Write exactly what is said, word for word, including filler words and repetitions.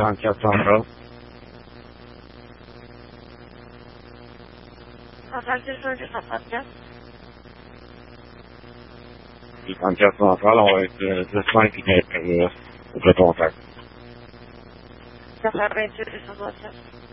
trente-quatre centrale. Centrale téléphone deux cent trente-quatre. Du trente-quatre centrale, on va être euh, dix cinq et au contact. quatre cent vingt-huit deux cent soixante-sept.